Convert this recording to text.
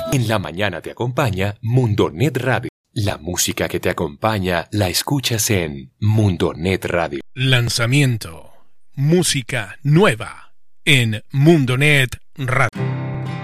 En la mañana te acompaña Mundonet Radio. La música que te acompaña la escuchas en Mundonet Radio. Lanzamiento. Música nueva en Mundonet Radio.